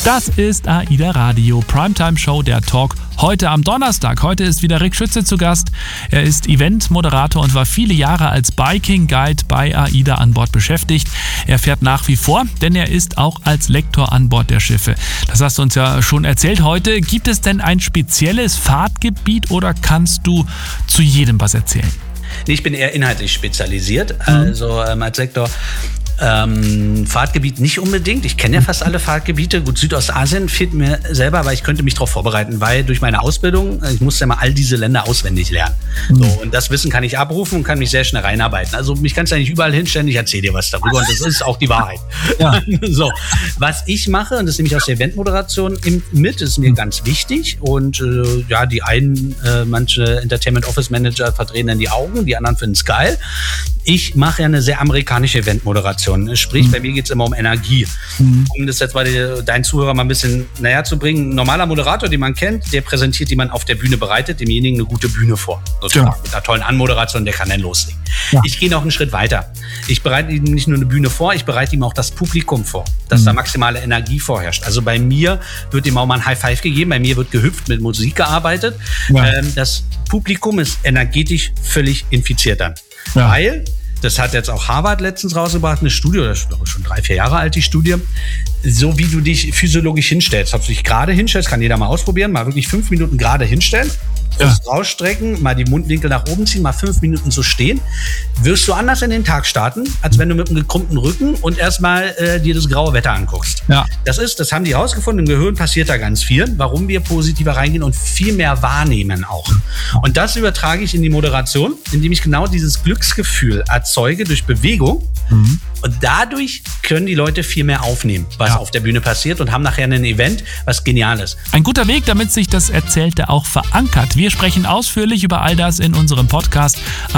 Das ist AIDA Radio, Primetime Show, der Talk. Heute am Donnerstag. Heute ist wieder Rick Schütze zu Gast. Er ist Eventmoderator und war viele Jahre als Biking Guide bei AIDA an Bord beschäftigt. Er fährt nach wie vor, denn er ist auch als Lektor an Bord der Schiffe. Das hast du uns ja schon erzählt heute. Gibt es denn ein spezielles Fahrtgebiet oder kannst du zu jedem was erzählen? Ich bin eher inhaltlich spezialisiert, also als Lektor. Fahrtgebiet nicht unbedingt. Ich kenne ja fast alle Fahrtgebiete. Gut, Südostasien fehlt mir selber, aber ich könnte mich darauf vorbereiten, weil durch meine Ausbildung, ich musste ja mal all diese Länder auswendig lernen. So, und das Wissen kann ich abrufen und kann mich sehr schnell reinarbeiten. Also mich kannst du ja nicht überall hinstellen, ich erzähle dir was darüber und das ist auch die Wahrheit. Ja. So, was ich mache, und das nehme ich aus der Eventmoderation mit, ist mir ganz wichtig und die einen, manche Entertainment Office Manager verdrehen dann die Augen, die anderen finden es geil. Ich mache ja eine sehr amerikanische Eventmoderation. Sprich, bei mir geht es immer um Energie. Um das jetzt bei deinen Zuhörern mal ein bisschen näher zu bringen. Ein normaler Moderator, den man kennt, der präsentiert, die man auf der Bühne bereitet, demjenigen eine gute Bühne vor. Mit einer tollen Anmoderation, der kann dann loslegen. Ja. Ich gehe noch einen Schritt weiter. Ich bereite ihm nicht nur eine Bühne vor, ich bereite ihm auch das Publikum vor, dass da maximale Energie vorherrscht. Also bei mir wird ihm auch mal ein High Five gegeben, bei mir wird gehüpft, mit Musik gearbeitet. Ja. Das Publikum ist energetisch völlig infiziert dann. Ja. Weil, das hat jetzt auch Harvard letztens rausgebracht, eine Studie, das ist schon 3-4 Jahre alt, die Studie, so wie du dich physiologisch hinstellst, ob du dich gerade hinstellst, kann jeder mal ausprobieren, mal wirklich 5 Minuten gerade hinstellen, rausstrecken, mal die Mundwinkel nach oben ziehen, mal 5 Minuten so stehen, wirst du anders in den Tag starten, als wenn du mit einem gekrümmten Rücken und erstmal dir das graue Wetter anguckst. Ja. Das haben die herausgefunden, im Gehirn passiert da ganz viel, warum wir positiver reingehen und viel mehr wahrnehmen auch. Und das übertrage ich in die Moderation, indem ich genau dieses Glücksgefühl erzeuge durch Bewegung. Und dadurch können die Leute viel mehr aufnehmen, was auf der Bühne passiert und haben nachher ein Event, was genial ist. Ein guter Weg, damit sich das Erzählte auch verankert. Wir sprechen ausführlich über all das in unserem Podcast